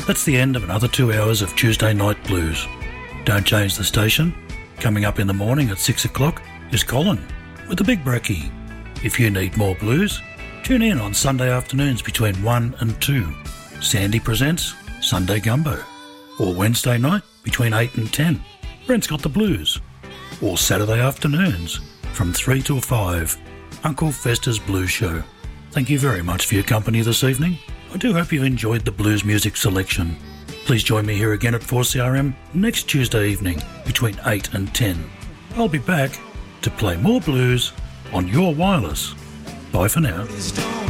That's the end of another 2 hours of Tuesday Night Blues. Don't change the station. Coming up in the morning at 6 o'clock is Colin with the Big Brekkie. If you need more blues, tune in on Sunday afternoons between 1 and 2. Sandy presents Sunday Gumbo. Or Wednesday night between 8 and 10. Brent's got the blues. Or Saturday afternoons from 3 till 5. Uncle Fester's Blues Show. Thank you very much for your company this evening. I do hope you enjoyed the blues music selection. Please join me here again at 4CRM next Tuesday evening between 8 and 10. I'll be back to play more blues on your wireless. Bye for now.